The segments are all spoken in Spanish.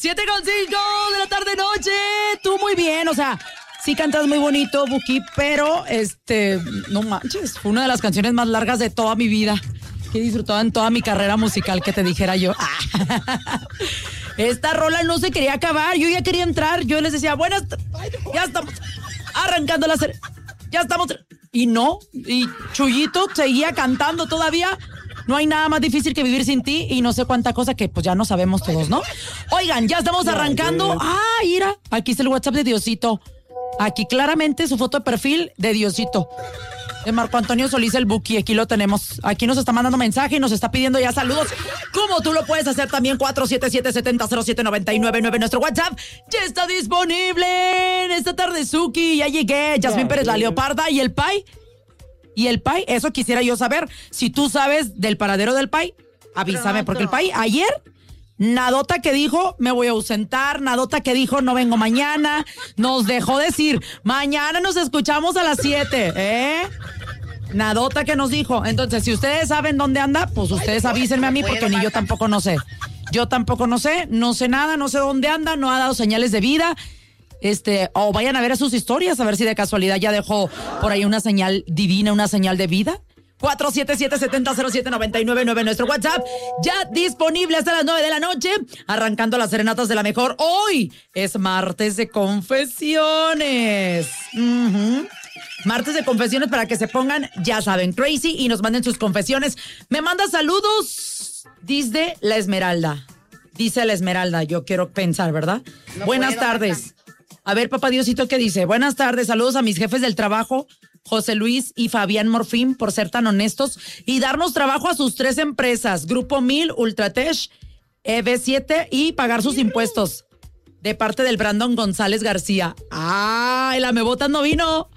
7:05 de la tarde noche. Tú muy bien, o sea, sí cantas muy bonito, Buki, pero no manches, fue una de las canciones más largas de toda mi vida. Que he disfrutado en toda mi carrera musical, que te dijera yo. Esta rola no se quería acabar, yo ya quería entrar, yo les decía, ya estamos arrancando la serie, ya estamos, y no, y Chuyito seguía cantando todavía. No hay nada más difícil que vivir sin ti y no sé cuánta cosa que pues ya no sabemos todos, ¿no? Oigan, ya estamos arrancando. Mira, aquí está el WhatsApp de Diosito. Aquí claramente su foto de perfil de Diosito. De Marco Antonio Solís el Buki, aquí lo tenemos. Aquí nos está mandando mensaje y nos está pidiendo ya saludos. Como tú lo puedes hacer también, 477-7007-999. Nuestro WhatsApp ya está disponible en esta tarde, Suki. Ya llegué. Yasmín Pérez, la Leoparda y el Pai. Y el Pai, eso quisiera yo saber. Si tú sabes del paradero del Pai, avísame, porque el Pai ayer, nadota que dijo, me voy a ausentar, nadota que dijo, no vengo mañana, nos dejó decir, mañana nos escuchamos a las 7, Nadota que nos dijo. Entonces, si ustedes saben dónde anda, pues ustedes avísenme a mí, porque ni yo tampoco no sé. Yo tampoco no sé nada, no sé dónde anda, no ha dado señales de vida. O vayan a ver sus historias, a ver si de casualidad ya dejó por ahí una señal divina, una señal de vida. 477-7007-999, nuestro WhatsApp, ya disponible hasta las 9 de la noche, arrancando las serenatas de la mejor. Hoy es martes de confesiones. Martes de confesiones para que se pongan, ya saben, crazy y nos manden sus confesiones. Me manda saludos desde La Esmeralda. Dice La Esmeralda, yo quiero pensar, ¿verdad? Buenas tardes. A ver, papá Diosito, ¿qué dice? Buenas tardes, saludos a mis jefes del trabajo, José Luis y Fabián Morfín, por ser tan honestos y darnos trabajo a sus 3 empresas, Grupo 1000, Ultratech, EV7 y pagar sus impuestos. De parte del Brandon González García. El amebotas no vino.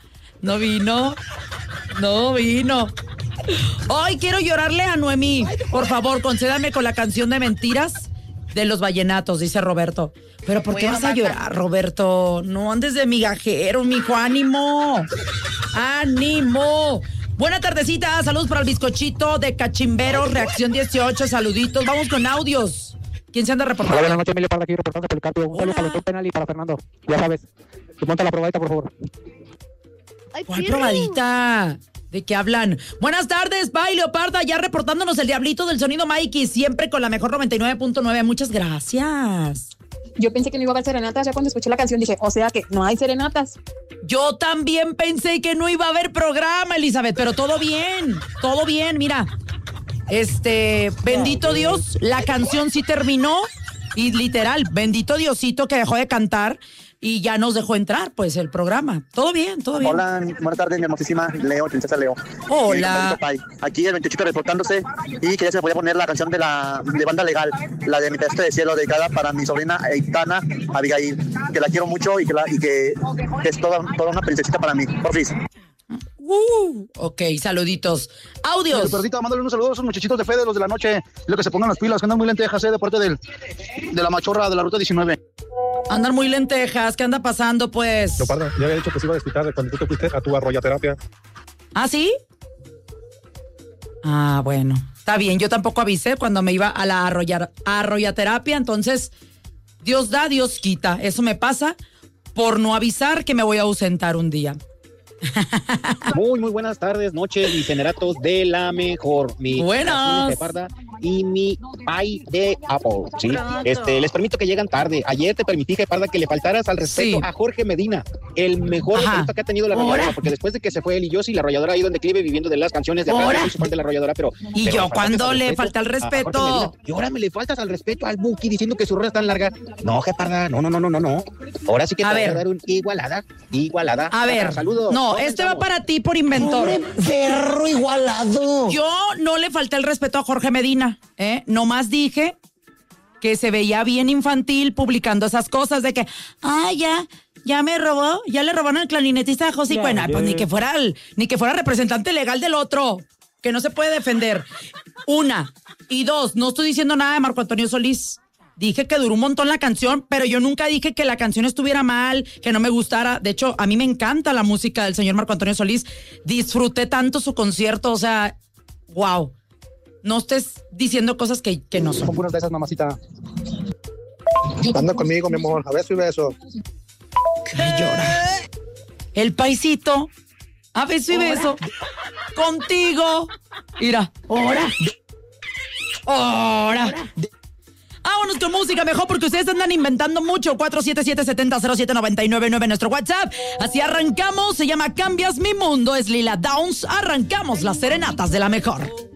Hoy quiero llorarle a Noemí. Por favor, concédame con la canción de Mentiras de los Vallenatos, dice Roberto. Pero ¿por qué vas a llorar, Roberto? No andes de migajero, mijo, ánimo. ¡Ánimo! Buena tardecita, saludos para el bizcochito de Cachimbero, Reacción 18, saluditos. Vamos con audios. ¿Quién se anda reportando? Hola, buenas noches, Emilio Parda, aquí reportando por el cambio. Un saludo para el penal y para Fernando. Ya sabes, tú monta la probadita, por favor. ¿Cuál probadita? ¿De qué hablan? Buenas tardes, Pai Leoparda, ya reportándonos el diablito del sonido Mikey, siempre con la mejor 99.9. Muchas gracias. Yo pensé que no iba a haber serenatas, ya cuando escuché la canción dije, o sea que no hay serenatas. Yo también pensé que no iba a haber programa, Elizabeth, pero todo bien, mira. Bendito Dios, la canción sí terminó y literal, bendito Diosito que dejó de cantar y ya nos dejó entrar, pues, el programa. Todo bien. Hola, buenas tardes, mi hermosísima Leo, princesa Leo. Hola. Aquí el 28 reportándose y que ya se podía poner la canción de Banda Legal, la de Mi Pedestre de Cielo, dedicada para mi sobrina Eitana Abigail, que la quiero mucho y que es toda una princesita para mí. Por fin. Ok, saluditos. Audios. Perdita, mándale unos saludos a esos muchachitos de fe de los de la noche. Lo que se pongan las pilas, que andan muy lentejas, de parte de la machorra de la ruta 19. Andan muy lentejas, ¿qué anda pasando, pues? Leoparda, ya había dicho que se iba a desquitar de cuando tú te fuiste a tu arroyaterapia. ¿Ah, sí? Bueno, está bien, yo tampoco avisé cuando me iba a la arroyaterapia, entonces Dios da, Dios quita. Eso me pasa por no avisar que me voy a ausentar un día. Muy buenas tardes, noches, mis generatos de la mejor. Buenas. Y mi pie de Apple, ¿sí? Les permito que llegan tarde. Ayer te permití, Geparda, que le faltaras al respeto a Jorge Medina, el mejor vocalista que ha tenido la arrolladora, porque después de que se fue él y yo, sí, la arrolladora ha ido en declive viviendo de las canciones de acá, soy fan de la arrolladora, pero... ¿Y yo cuándo le falta el respeto? Y ahora me le faltas al respeto al Buki diciendo que su rola es tan larga. No, Geparda, no. Ahora sí que te voy a dar un igualada. A ver, saludos. No, va para ti por inventor. ¡Pobre perro igualado! Yo no le falté el respeto a Jorge Medina, nomás dije que se veía bien infantil publicando esas cosas de que, ya me robó, ya le robaron el clarinetista a José. Bueno, pues ni que fuera representante legal del otro, que no se puede defender. 1 y 2, no estoy diciendo nada de Marco Antonio Solís. Dije que duró un montón la canción, pero yo nunca dije que la canción estuviera mal, que no me gustara. De hecho, a mí me encanta la música del señor Marco Antonio Solís. Disfruté tanto su concierto, o sea, wow. No estés diciendo cosas que no son. Son puras de esas, mamacita. Anda conmigo, mi amor, a beso y beso. Llora. El paisito, a beso y beso, contigo. Mira, ahora. Vámonos con música mejor porque ustedes andan inventando mucho. 477-70-0799 nuestro WhatsApp. Así arrancamos, se llama Cambias mi mundo, es Lila Downs. Arrancamos las serenatas de la mejor.